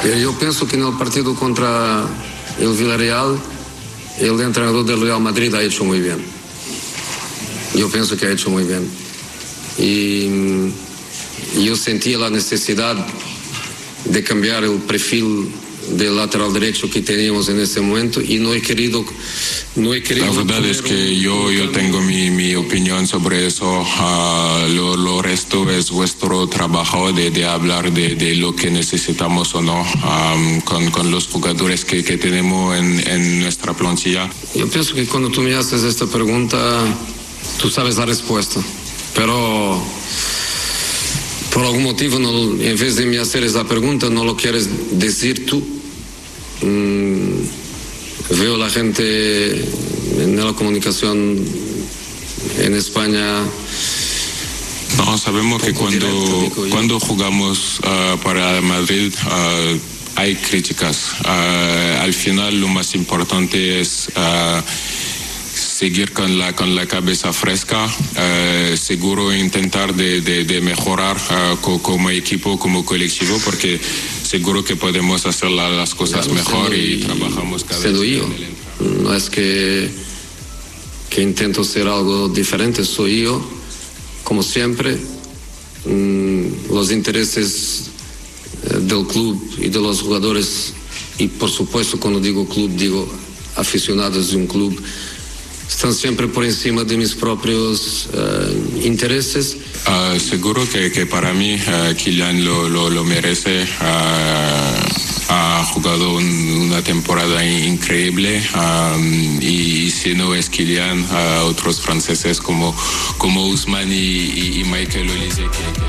Eu penso que no partido contra el Villarreal, el entrenador del Real Madrid ha hecho muy bien. Yo pienso que ha hecho muy bien. Y yo sentía la necesidad de cambiar el perfil del lateral derecho que teníamos en ese momento y no he querido. La verdad es que yo tengo mi opinión sobre eso. Lo resto es vuestro trabajo de hablar de lo que necesitamos o no con los jugadores que tenemos en nuestra plantilla. Yo pienso que cuando tú me haces esta pregunta, tú sabes la respuesta, pero por algún motivo, en vez de me hacer esa pregunta, no lo quieres decir tú. Veo la gente en la comunicación en España. No, sabemos que cuando jugamos para Madrid hay críticas. Al final lo más importante es seguir con la cabeza fresca, seguro intentar de mejorar como equipo, como colectivo, porque seguro que podemos hacer las cosas mejor y trabajamos cada día. No es que intento ser algo diferente, soy yo, como siempre. Los intereses del club y de los jugadores, y por supuesto cuando digo club, digo aficionados de un club, están siempre por encima de mis propios intereses. Seguro que para mí Kylian lo merece. Ha jugado una temporada increíble y si no es Kylian, otros franceses como Ousmane y Michael Olise.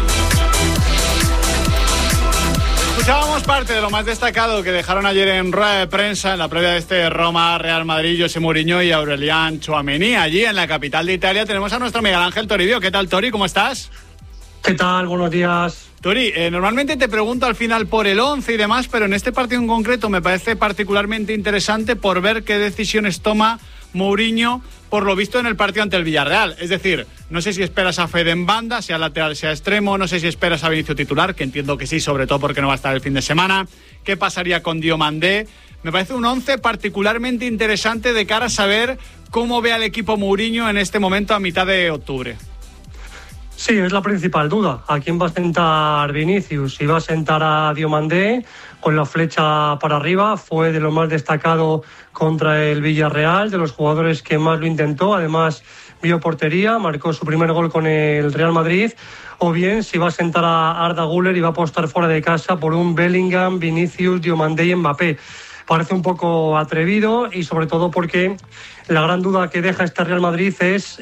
Escuchábamos parte de lo más destacado que dejaron ayer en rueda de prensa en la previa de este Roma-Real Madrid, José Mourinho y Aurelian Tchouaméni. Allí en la capital de Italia tenemos a nuestro Miguel Ángel Toribio. ¿Qué tal, Tori? ¿Cómo estás? ¿Qué tal? Buenos días. Tori, normalmente te pregunto al final por el 11 y demás, pero en este partido en concreto me parece particularmente interesante por ver qué decisiones toma Mourinho, por lo visto en el partido ante el Villarreal. Es decir, no sé si esperas a Fede en banda, sea lateral, sea extremo, no sé si esperas a Vinicius titular, que entiendo que sí, sobre todo porque no va a estar el fin de semana. ¿Qué pasaría con Diomandé? Me parece un 11 particularmente interesante de cara a saber cómo ve al equipo Mourinho en este momento a mitad de octubre. Sí, es la principal duda. ¿A quién va a sentar Vinicius? Si va a sentar a Diomandé con la flecha para arriba, fue de lo más destacado contra el Villarreal, de los jugadores que más lo intentó, además vio portería, marcó su primer gol con el Real Madrid, o bien si va a sentar a Arda Güler y va a apostar fuera de casa por un Bellingham, Vinicius, Diomandé y Mbappé. Parece un poco atrevido y sobre todo porque la gran duda que deja este Real Madrid es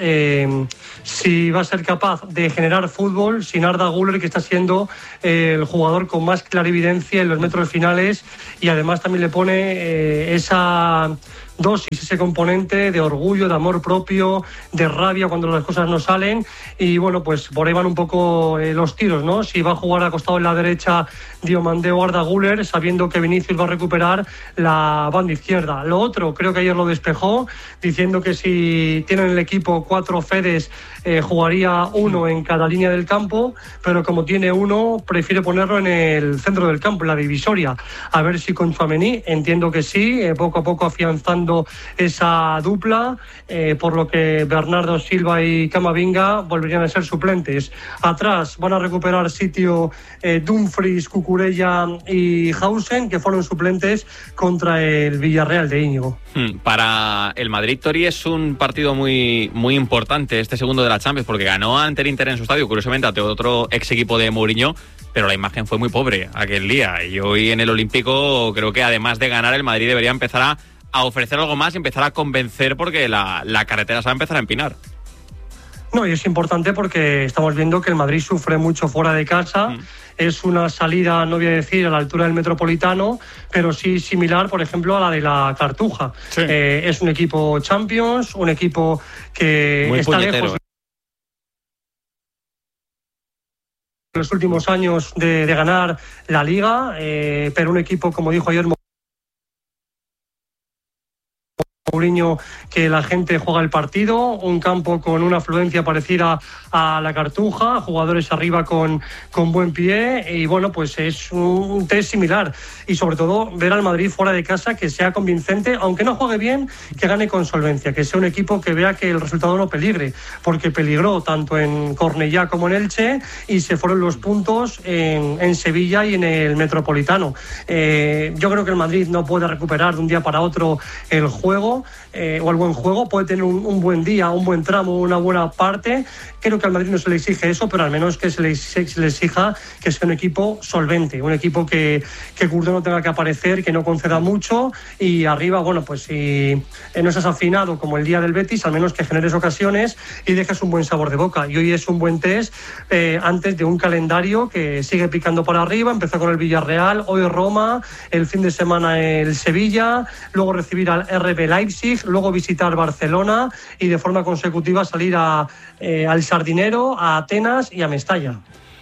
si va a ser capaz de generar fútbol sin Arda Güler, que está siendo el jugador con más clarividencia en los metros finales, y además también le pone esa dosis, ese componente de orgullo, de amor propio, de rabia cuando las cosas no salen. Y bueno, pues por ahí van un poco los tiros, ¿no? Si va a jugar acostado en la derecha Diomandé o Arda Güler, sabiendo que Vinicius va a recuperar la banda izquierda. Lo otro, creo que ayer lo despejó, diciendo que si tienen el equipo 4 Fedes, jugaría uno en cada línea del campo, pero como tiene uno, prefiere ponerlo en el centro del campo, en la divisoria. A ver si con Tchouaméni, entiendo que sí, poco a poco afianzando esa dupla, por lo que Bernardo Silva y Camavinga volverían a ser suplentes. Atrás van a recuperar sitio Dumfries, Cucurella y Hausen, que fueron suplentes contra el Villarreal de Íñigo. Para el Madrid, Tori, es un partido muy, muy importante este segundo de la Champions, porque ganó ante el Inter en su estadio, curiosamente ante otro ex equipo de Mourinho, pero la imagen fue muy pobre aquel día. Y hoy en el Olímpico creo que además de ganar, el Madrid debería empezar a ofrecer algo más y empezar a convencer, porque la carretera se va a empezar a empinar. No, y es importante porque estamos viendo que el Madrid sufre mucho fuera de casa. Es una salida, no voy a decir a la altura del Metropolitano, pero sí similar, por ejemplo, a la de la Cartuja. Sí. Es un equipo Champions, un equipo que muy está lejos en los últimos años de ganar la Liga, pero un equipo, como dijo ayer Mourinho que la gente juega el partido, un campo con una afluencia parecida a la Cartuja, jugadores arriba con buen pie, y bueno, pues es un test similar, y sobre todo ver al Madrid fuera de casa que sea convincente, aunque no juegue bien, que gane con solvencia, que sea un equipo que vea que el resultado no peligre, porque peligró tanto en Cornellá como en Elche y se fueron los puntos en Sevilla y en el Metropolitano. Yo creo que el Madrid no puede recuperar de un día para otro el juego o el buen juego, puede tener un buen día, un buen tramo, una buena parte. Creo que al Madrid no se le exige eso, pero al menos que se le exija que sea un equipo solvente, un equipo que Courtois no tenga que aparecer, que no conceda mucho, y arriba, bueno, pues si no estás afinado como el día del Betis, al menos que generes ocasiones y dejes un buen sabor de boca. Y hoy es un buen test antes de un calendario que sigue picando para arriba. Empezó con el Villarreal, hoy Roma, el fin de semana el Sevilla, luego recibir al RB Leipzig, luego visitar Barcelona y de forma consecutiva salir al Sardinero, a Atenas y a Mestalla.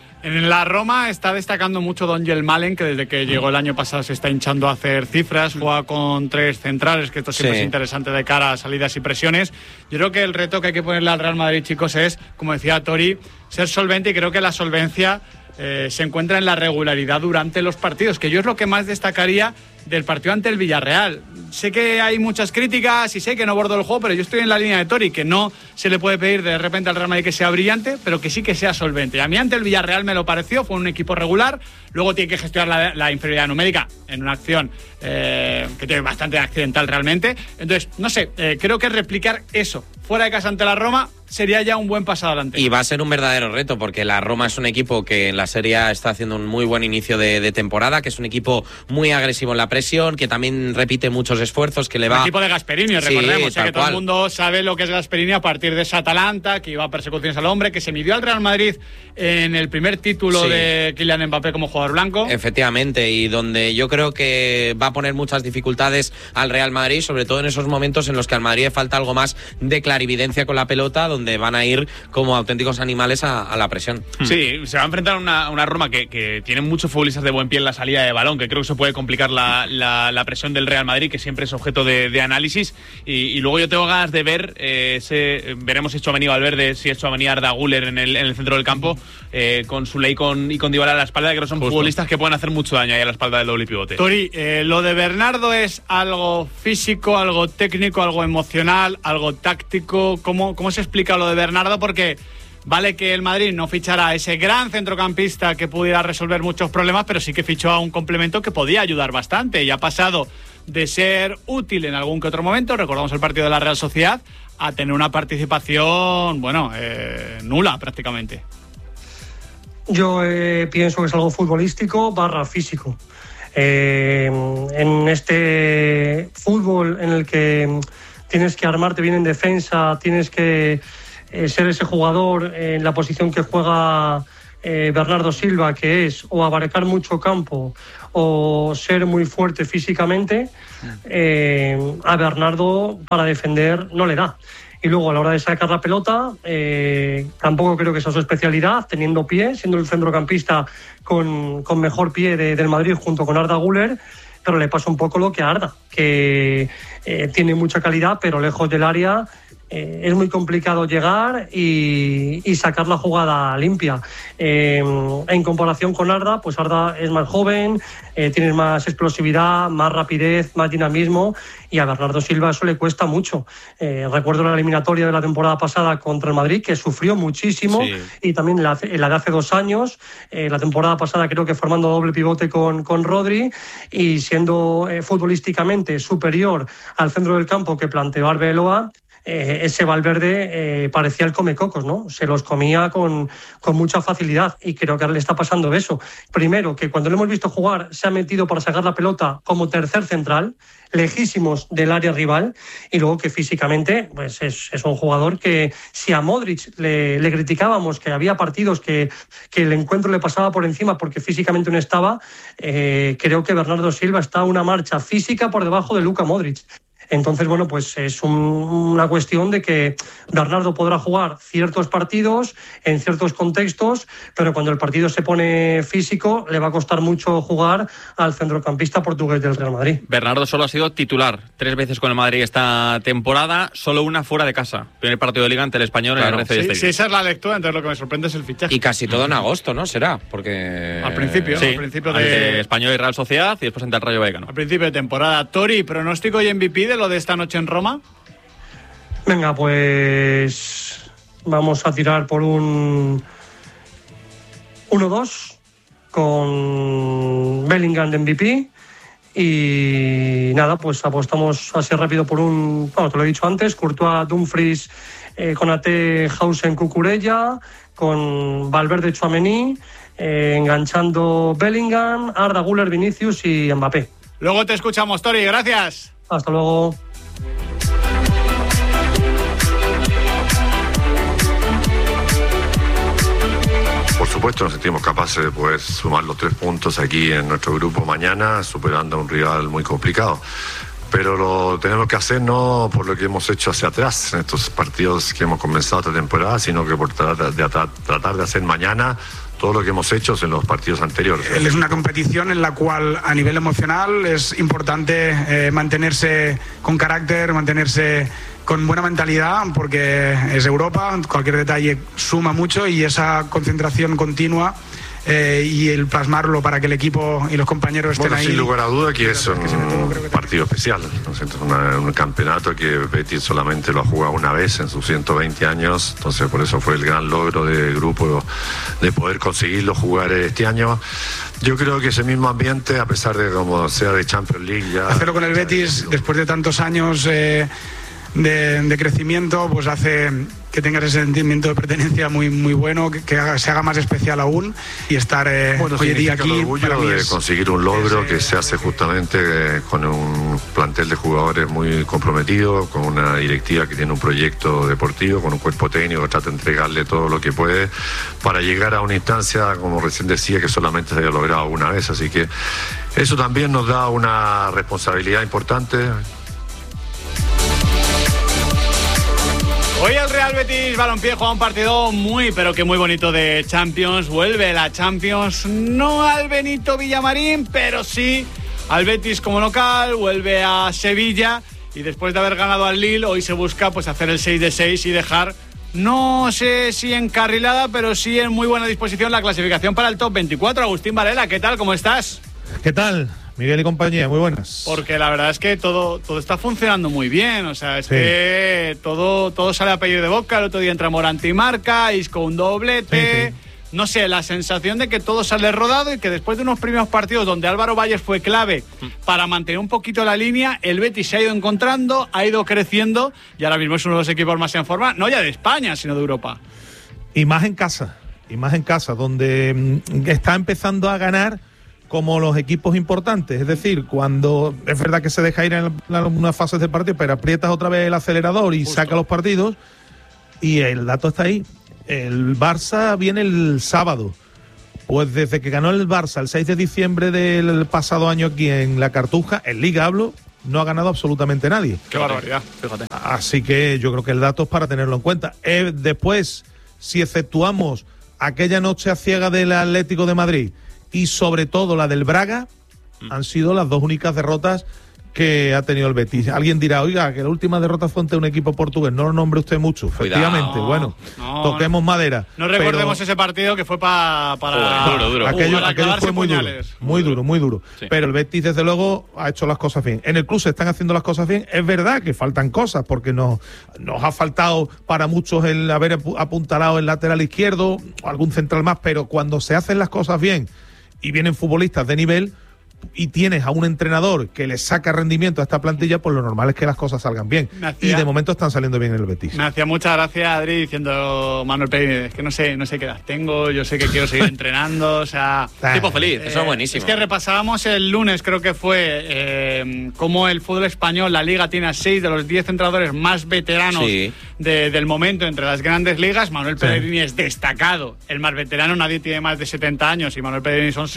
En la Roma está destacando mucho Don Malen, que desde que llegó el año pasado se está hinchando a hacer cifras, juega con 3 centrales, que esto siempre es interesante de cara a salidas y presiones. Yo creo que el reto que hay que ponerle al Real Madrid, chicos, es, como decía Tori, ser solvente, y creo que la solvencia se encuentra en la regularidad durante los partidos, que yo es lo que más destacaría del partido ante el Villarreal. Sé que hay muchas críticas y sé que no bordo el juego, pero yo estoy en la línea de Tori, que no se le puede pedir de repente al Real Madrid que sea brillante, pero que sí que sea solvente. Y a mí ante el Villarreal me lo pareció, fue un equipo regular, luego tiene que gestionar la inferioridad numérica en una acción que tiene bastante accidental realmente. Entonces, no sé, creo que replicar eso fuera de casa ante la Roma sería ya un buen paso adelante. Y va a ser un verdadero reto, porque la Roma es un equipo que en la Serie A está haciendo un muy buen inicio de temporada, que es un equipo muy agresivo en la presión, que también repite muchos esfuerzos, que le va... El equipo de Gasperini, recordemos, que todo cual. El mundo sabe lo que es Gasperini a partir de esa Atalanta, que iba a persecuciones al hombre, que se midió al Real Madrid en el primer título de Kylian Mbappé como jugador blanco. Efectivamente, y donde yo creo que va a poner muchas dificultades al Real Madrid, sobre todo en esos momentos en los que al Madrid le falta algo más de clarividencia con la pelota, donde van a ir como auténticos animales a la presión. Sí, se va a enfrentar a una Roma que tiene muchos futbolistas de buen pie en la salida de balón, que creo que eso puede complicar la presión del Real Madrid, que siempre es objeto de análisis. Y luego yo tengo ganas de ver, veremos si Tchouaméni Valverde, si es Tchouaméni Arda Güler en el centro del campo, con Soulé y con Dybala a la espalda, que creo que son futbolistas que pueden hacer mucho daño ahí a la espalda del doble pivote. Tori, lo de Bernardo es algo físico, algo técnico, algo emocional, algo táctico. ¿Cómo se explica lo de Bernardo? Porque vale que el Madrid no fichara a ese gran centrocampista que pudiera resolver muchos problemas, pero sí que fichó a un complemento que podía ayudar bastante, y ha pasado de ser útil en algún que otro momento, recordamos el partido de la Real Sociedad, a tener una participación, nula prácticamente. Yo pienso que es algo futbolístico / físico. En este fútbol en el que tienes que armarte bien en defensa, tienes que ser ese jugador en la posición que juega Bernardo Silva, que es o abarcar mucho campo o ser muy fuerte físicamente, a Bernardo para defender no le da. Y luego a la hora de sacar la pelota, tampoco creo que sea su especialidad, teniendo pie, siendo el centrocampista con mejor pie del Madrid junto con Arda Güler, pero le pasa un poco lo que a Arda, que tiene mucha calidad, pero lejos del área es muy complicado llegar y sacar la jugada limpia. En comparación con Arda, pues Arda es más joven, tiene más explosividad, más rapidez, más dinamismo, y a Bernardo Silva eso le cuesta mucho. Recuerdo la eliminatoria de la temporada pasada contra el Madrid, que sufrió muchísimo, y también la de hace 2 años, la temporada pasada creo que formando doble pivote con Rodri, y siendo futbolísticamente superior al centro del campo que planteó Arbeloa. Ese Valverde parecía el comecocos, ¿no? Se los comía con mucha facilidad, y creo que ahora le está pasando eso. Primero, que cuando lo hemos visto jugar se ha metido para sacar la pelota como tercer central, lejísimos del área rival, y luego que físicamente pues es un jugador que, si a Modric le criticábamos que había partidos que el encuentro le pasaba por encima porque físicamente no estaba, creo que Bernardo Silva está a una marcha física por debajo de Luka Modric. Entonces, bueno, pues es una cuestión de que Bernardo podrá jugar ciertos partidos en ciertos contextos, pero cuando el partido se pone físico le va a costar mucho jugar al centrocampista portugués del Real Madrid. Bernardo solo ha sido titular 3 veces con el Madrid esta temporada, solo una fuera de casa. Primer partido de Liga ante el Español en el RC Stadium. Si esa es la lectura, entonces lo que me sorprende es el fichaje. Y casi todo en agosto, ¿no? Será, porque... Al principio, Sí, al principio ante Español y Real Sociedad y después ante el Rayo Vallecano. Al principio de temporada. Tori, ¿pronóstico y MVP de lo de esta noche en Roma? Venga, pues vamos a tirar por un 1-2 con Bellingham de MVP. Y nada, pues apostamos así rápido por te lo he dicho antes, Courtois, Dumfries, Konaté, Hausen, Cucurella, con Valverde, Tchouaméni, enganchando Bellingham, Arda Güler, Vinicius y Mbappé. Luego te escuchamos, Tori, gracias. Hasta luego. Por supuesto nos sentimos capaces de poder sumar los 3 puntos aquí en nuestro grupo mañana, superando a un rival muy complicado. Pero lo tenemos que hacer no por lo que hemos hecho hacia atrás en estos partidos que hemos comenzado esta temporada, sino que por tratar de hacer mañana todo lo que hemos hecho en los partidos anteriores. Es una competición en la cual a nivel emocional es importante mantenerse con carácter, mantenerse con buena mentalidad, porque es Europa, cualquier detalle suma mucho y esa concentración continua y el plasmarlo para que el equipo y los compañeros estén ahí. Sin lugar a duda que es un partido especial, ¿no? Es un campeonato que Betis solamente lo ha jugado una vez en sus 120 años, entonces por eso fue el gran logro del grupo de poder conseguirlo jugar este año. Yo creo que ese mismo ambiente, a pesar de como sea de Champions League, ya hacerlo con el Betis después de tantos años de crecimiento, pues hace que tengas ese sentimiento de pertenencia muy bueno, que se haga más especial aún, y estar hoy día aquí. El orgullo de conseguir un logro que se hace justamente con un plantel de jugadores muy comprometido, con una directiva que tiene un proyecto deportivo, con un cuerpo técnico que trata de entregarle todo lo que puede para llegar a una instancia, como recién decía, que solamente se había logrado una vez, así que eso también nos da una responsabilidad importante. Hoy el Real Betis Balompié juega un partido muy, pero que muy bonito de Champions. Vuelve la Champions, no al Benito Villamarín, pero sí al Betis como local. Vuelve a Sevilla y después de haber ganado al Lille, hoy se busca pues hacer el 6 de 6 y dejar, no sé si encarrilada, pero sí en muy buena disposición la clasificación para el top 24. Agustín Varela, ¿qué tal? ¿Cómo estás? ¿Qué tal? Miguel y compañía, muy buenas. Porque la verdad es que todo está funcionando muy bien, o sea, es que todo sale a pedir de boca. El otro día entra Morante y marca, Isco un doblete, no sé, la sensación de que todo sale rodado y que después de unos primeros partidos donde Álvaro Valles fue clave para mantener un poquito la línea, el Betis se ha ido encontrando, ha ido creciendo y ahora mismo es uno de los equipos más en forma, no ya de España, sino de Europa. Y más en casa, donde está empezando a ganar como los equipos importantes, es decir, cuando es verdad que se deja ir en algunas fases del partido, pero aprietas otra vez el acelerador y saca los partidos, y el dato está ahí. El Barça viene el sábado, pues desde que ganó el Barça el 6 de diciembre del pasado año aquí en la Cartuja, en Liga hablo, no ha ganado absolutamente nadie. Qué barbaridad, fíjate. Así que yo creo que el dato es para tenerlo en cuenta. Después, si exceptuamos aquella noche a ciega del Atlético de Madrid y sobre todo la del Braga, han sido las 2 únicas derrotas que ha tenido el Betis. Alguien dirá, oiga, que la última derrota fue ante un equipo portugués. No lo nombre usted mucho. Cuidado. Efectivamente, bueno, toquemos madera. No recordemos ese partido que fue para duro. Aquello fue muy duro. Sí. Pero el Betis, desde luego, ha hecho las cosas bien. En el club se están haciendo las cosas bien. Es verdad que faltan cosas, porque nos ha faltado para muchos el haber apuntalado el lateral izquierdo, o algún central más, pero cuando se hacen las cosas bien y vienen futbolistas de nivel y tienes a un entrenador que le saca rendimiento a esta plantilla, pues lo normal es que las cosas salgan bien. Y de momento están saliendo bien en el Betis. Me hacía mucha gracia, Adri, diciendo Manuel Pérez, es que no sé qué edad tengo, yo sé que quiero seguir entrenando, o sea... tipo feliz, eso es buenísimo. Es que repasábamos el lunes, creo que fue, cómo el fútbol español, la Liga tiene a 6 de los 10 entrenadores más veteranos del momento entre las grandes ligas. Manuel Pellegrini es destacado, el más veterano, nadie tiene más de 70 años y Manuel Pellegrini son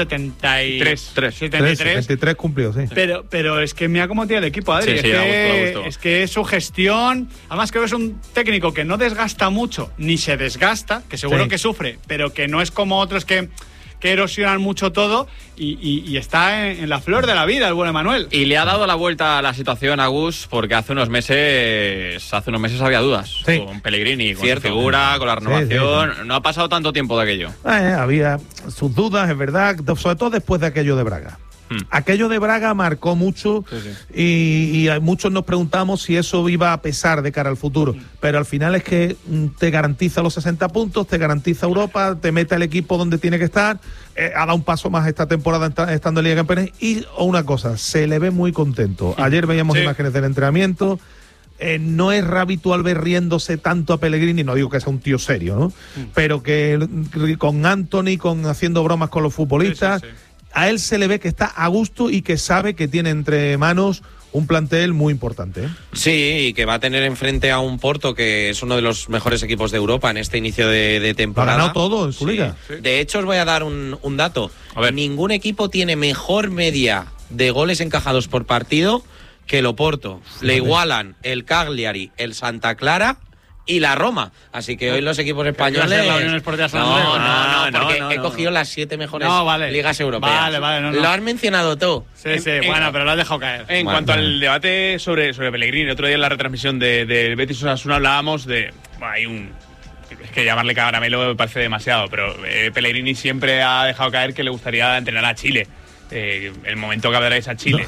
73 cumplidos, sí. Pero es que mira cómo tiene el equipo, Adri. Es que su gestión, además creo que es un técnico que no desgasta mucho, ni se desgasta, que seguro que sufre, pero que no es como otros que erosionan mucho todo y está en la flor de la vida el buen Emanuel. Y le ha dado la vuelta a la situación a Gus, porque hace unos meses había dudas con Pellegrini, con su figura, con la renovación. No ha pasado tanto tiempo de aquello. Había sus dudas, es verdad, sobre todo después de aquello de Braga. Aquello de Braga marcó mucho y muchos nos preguntamos si eso iba a pesar de cara al futuro, pero al final es que te garantiza los 60 puntos, te garantiza Europa, te mete al equipo donde tiene que estar, ha dado un paso más esta temporada estando en Liga de Campeones y una cosa, se le ve muy contento. Ayer veíamos imágenes del entrenamiento. No es habitual ver riéndose tanto a Pellegrini, no digo que sea un tío serio, ¿no? Pero que con Anthony, haciendo bromas con los futbolistas, a él se le ve que está a gusto y que sabe que tiene entre manos un plantel muy importante. Sí, y que va a tener enfrente a un Porto que es uno de los mejores equipos de Europa en este inicio de temporada. Ha ganado todo en su liga. De hecho, os voy a dar un dato. Ningún equipo tiene mejor media de goles encajados por partido que el Oporto. Le igualan el Cagliari, el Santa Clara y la Roma. Así que hoy los equipos españoles... He cogido las 7 mejores ligas europeas. Lo has mencionado tú. Bueno, pero lo has dejado caer. En cuanto al debate sobre Pellegrini, el otro día en la retransmisión del Betis Osasuna hablábamos de... es que llamarle caramelo me parece demasiado, pero Pellegrini siempre ha dejado caer que le gustaría entrenar a Chile. El momento que hablaréis a Chile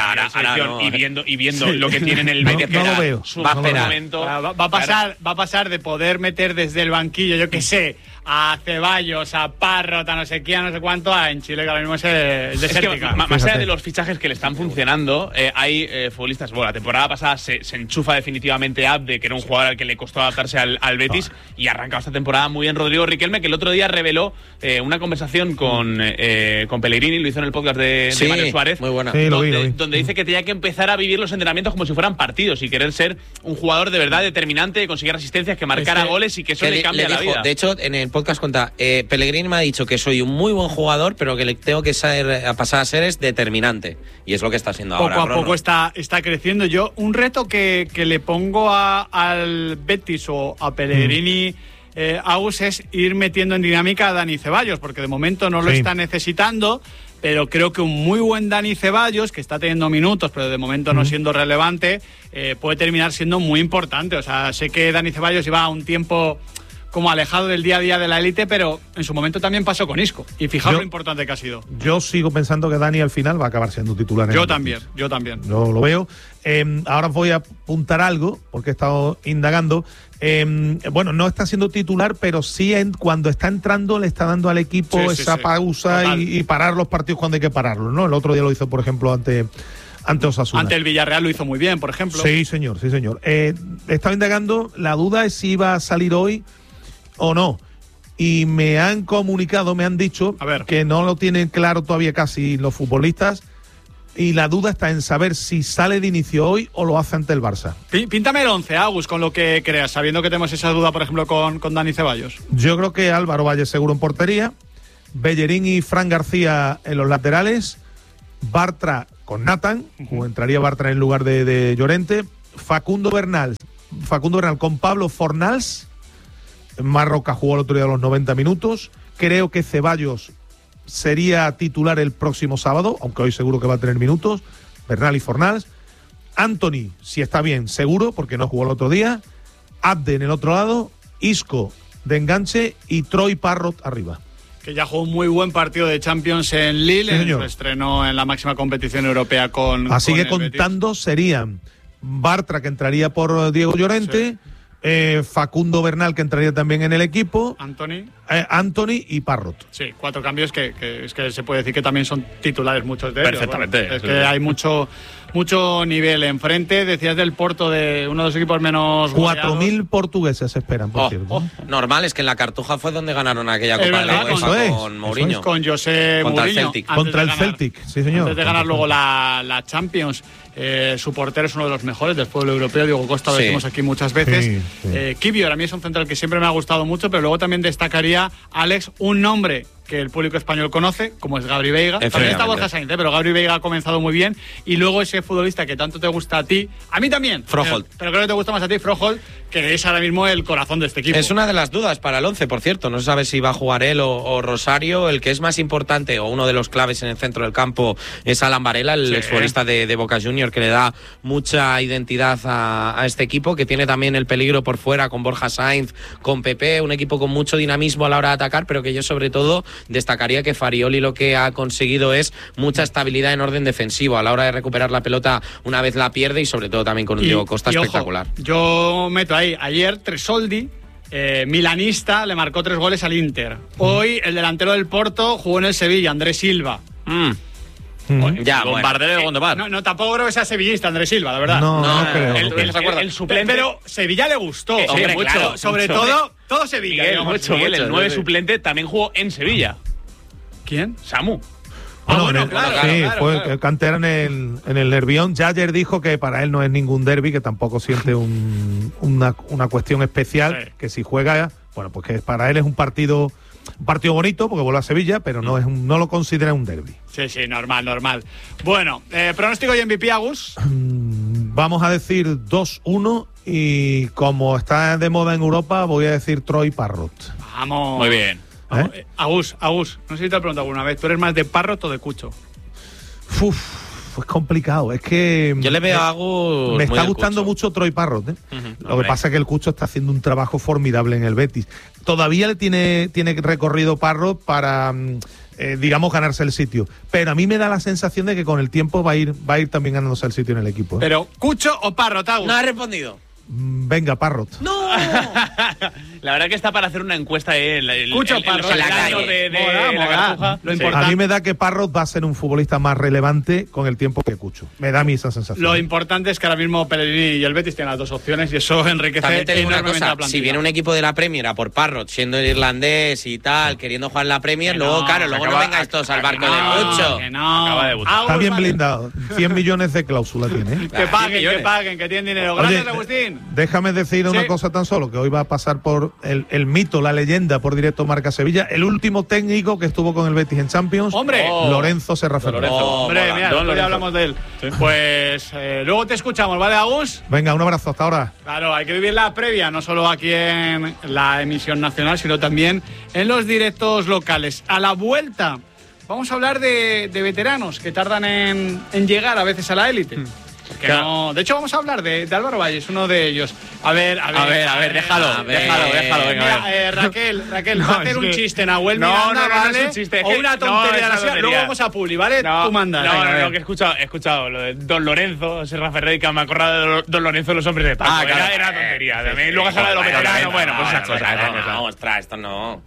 y viendo lo que tiene en el Betis, no lo veo. Va a pasar de poder meter desde el banquillo, yo que sé, a Ceballos, a Parrot, a no sé quién, a no sé cuánto, en Chile que ahora mismo es desértica. Más allá de los fichajes que le están funcionando, hay futbolistas. Bueno, la temporada pasada se enchufa definitivamente Abde, que era un jugador al que le costó adaptarse al Betis, y arranca esta temporada muy bien Rodrigo Riquelme, que el otro día reveló una conversación con Pellegrini, lo hizo en el podcast de Mario Suárez, muy buena. Donde dice que tenía que empezar a vivir los entrenamientos como si fueran partidos y querer ser un jugador de verdad determinante, de conseguir asistencias, que marcara goles y que eso le cambia la vida. De hecho, en el podcast cuenta, Pellegrini me ha dicho que soy un muy buen jugador, pero que le tengo que pasar a ser es determinante, y es lo que está haciendo ahora. Poco a poco está creciendo. Yo, un reto que le pongo al Betis o a Pellegrini, Agus, es ir metiendo en dinámica a Dani Ceballos, porque de momento no lo está necesitando, pero creo que un muy buen Dani Ceballos, que está teniendo minutos, pero de momento no siendo relevante, puede terminar siendo muy importante. O sea, sé que Dani Ceballos lleva un tiempo como alejado del día a día de la élite, pero en su momento también pasó con Isco. Y fijaos lo importante que ha sido. Yo sigo pensando que Dani al final va a acabar siendo titular. Yo también. Yo lo veo. Ahora voy a apuntar algo, porque he estado indagando. No está siendo titular, pero sí cuando está entrando le está dando al equipo esa pausa y parar los partidos cuando hay que pararlos, ¿no? El otro día lo hizo, por ejemplo, ante Osasuna. Ante el Villarreal lo hizo muy bien, por ejemplo. Sí, señor. He estado indagando, la duda es si iba a salir hoy o no. Y me han comunicado, me han dicho que no lo tienen claro todavía casi los futbolistas, y la duda está en saber si sale de inicio hoy o lo hace ante el Barça. Píntame el 11, Agus, con lo que creas, sabiendo que tenemos esa duda, por ejemplo, con Dani Ceballos. Yo creo que Álvaro Valle seguro en portería, Bellerín y Fran García en los laterales, Bartra con Nathan, o entraría Bartra en lugar de Llorente, Facundo Bernal con Pablo Fornals. Marroca jugó el otro día a los 90 minutos. Creo que Ceballos sería titular el próximo sábado, aunque hoy seguro que va a tener minutos. Bernal y Fornals. Anthony, si está bien, seguro, porque no jugó el otro día. Abde en el otro lado. Isco de enganche y Troy Parrot arriba. Que ya jugó un muy buen partido de Champions en Lille, en su estreno en la máxima competición europea con... Así que contando Betis serían Bartra, que entraría por Diego Llorente, Facundo Bernal, que entraría también en el equipo, Anthony y Parrot. Sí, 4 cambios que es que se puede decir que también son titulares muchos de ellos. Perfectamente. Bueno, es que hay mucho nivel enfrente. Decías del Porto, de uno de los equipos menos 4.000 portugueses se esperan, por cierto. Normal, es que en la Cartuja fue donde ganaron aquella Copa de la UEFA con Mourinho. Con José contra Mourinho. El Celtic. Contra el Celtic, sí señor. Antes de ganar luego la Champions. Su portero es uno de los mejores del fútbol europeo. Diego Costa, lo decimos aquí muchas veces. Sí. Kivior, a mí es un central que siempre me ha gustado mucho, pero luego también destacaría, Alex, un nombre que el público español conoce, como es Gabri Veiga. También está Borja Sainz, pero Gabri Veiga ha comenzado muy bien. Y luego ese futbolista que tanto te gusta a ti, a mí también. Froholt. Pero creo que te gusta más a ti, Froholt, que es ahora mismo el corazón de este equipo. Es una de las dudas para el 11, por cierto. No se sabe si va a jugar él o Rosario. El que es más importante, o uno de los claves en el centro del campo, es Alan Varela, el exfutbolista de Boca Juniors, que le da mucha identidad a este equipo, que tiene también el peligro por fuera con Borja Sainz, con Pepe, un equipo con mucho dinamismo a la hora de atacar, pero que yo sobre todo destacaría que Farioli lo que ha conseguido es mucha estabilidad en orden defensivo a la hora de recuperar la pelota una vez la pierde, y sobre todo también con un Diego Costa espectacular. Ojo, yo meto ahí, ayer Tresoldi, milanista, le marcó 3 goles al Inter. Hoy el delantero del Porto jugó en el Sevilla, Andrés Silva. Ya, bombardero de Gondomar. No, tampoco creo que sea sevillista Andrés Silva, la verdad. No creo. El suplente. Pero Sevilla le gustó. Hombre, mucho. claro, sobre mucho. todo Sevilla. Miguel, digamos. Miguel, el 9 suplente, también jugó en Sevilla. ¿Quién? Samu. Fue cantera en el Nervión. Ya ayer dijo que para él no es ningún derbi, que tampoco siente una cuestión especial, que si juega, bueno, pues que para él es un partido bonito, porque vuelve a Sevilla, pero no lo considera un derbi. Sí, normal. Bueno, pronóstico y MVP, Agus. Vamos a decir 2-1, y como está de moda en Europa, voy a decir Troy Parrot. Vamos. Muy bien. Agus, no sé si te he preguntado alguna vez, ¿tú eres más de Parrot o de Cucho? Es complicado, es que yo le veo a Agus. Me está gustando mucho Troy Parrot, Lo que pasa es que el Cucho está haciendo un trabajo formidable en el Betis. Todavía le tiene recorrido Parrot para digamos, ganarse el sitio, pero a mí me da la sensación de que con el tiempo va a ir también ganándose el sitio en el equipo. Pero ¿Cucho o Parrot, Agus? No ha respondido. Venga, Parrot. ¡No! La verdad que está para hacer una encuesta Cucho Parrot de la Cartuja. Lo importante. A mí me da que Parrot va a ser un futbolista más relevante con el tiempo que Cucho. Me da a mí esa sensación. Lo importante es que ahora mismo Pellegrini y el Betis tienen las dos opciones, y eso enriquece también te digo una enormemente cosa, la plantilla. si viene un equipo de la Premier a por Parrot, siendo el irlandés y tal, queriendo jugar en la Premier, luego no venga estos al barco de Cucho. Acaba de debutar. Está bien blindado. 100 millones de cláusula tiene. Que paguen, que tienen dinero. Gracias, Agustín. Déjame decir una cosa tan solo, que hoy va a pasar por el mito, la leyenda, por directo Marca Sevilla, el último técnico que estuvo con el Betis en Champions, Lorenzo Serraferrer. Hombre, mira, ya hablamos de él. Pues luego te escuchamos, ¿vale, Agus? Venga, un abrazo, hasta ahora. Claro, hay que vivir la previa, no solo aquí en la emisión nacional, sino también en los directos locales. A la vuelta vamos a hablar de veteranos que tardan en llegar a veces a la élite. No, de hecho, vamos a hablar de Álvaro Valles, uno de ellos. A ver, déjalo. Venga, Raquel, va a hacer un chiste, Nahuel Miranda, ¿vale? No es un chiste. O una tontería. Luego vamos a Publi, ¿vale? Tú mandas. No, que he escuchado lo de Don Lorenzo, Serraferrer, que me acordado de Don Lorenzo de los hombres de Paco. Era tontería. También luego se habla de los veteranos. Bueno, pues esas cosas. No, ostras, esto no.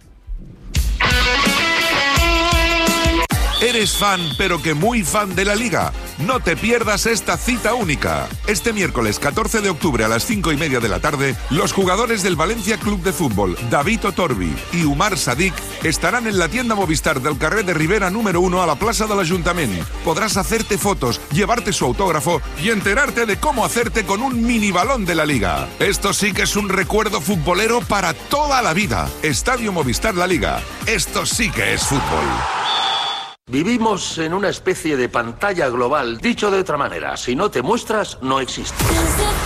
¿Eres fan, pero que muy fan de la Liga? No te pierdas esta cita única. Este miércoles 14 de octubre a las 5:30 de la tarde, los jugadores del Valencia Club de Fútbol, David Otorbi y Umar Sadik, estarán en la tienda Movistar del carrer de Rivera número 1 a la plaça de l'Ajuntament. Podrás hacerte fotos, llevarte su autógrafo y enterarte de cómo hacerte con un mini balón de la Liga. Esto sí que es un recuerdo futbolero para toda la vida. Estadio Movistar La Liga. Esto sí que es fútbol. Vivimos en una especie de pantalla global. Dicho de otra manera, si no te muestras, no existes.